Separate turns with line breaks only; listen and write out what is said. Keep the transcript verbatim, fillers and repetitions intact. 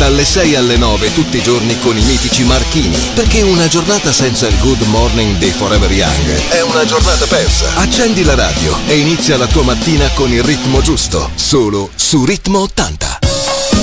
dalle sei alle nove tutti i giorni con i mitici Marchini, perché una giornata senza il Good Morning dei Forever Young è una giornata persa. Accendi la radio e inizia la tua mattina con il ritmo giusto, solo su Ritmo ottanta.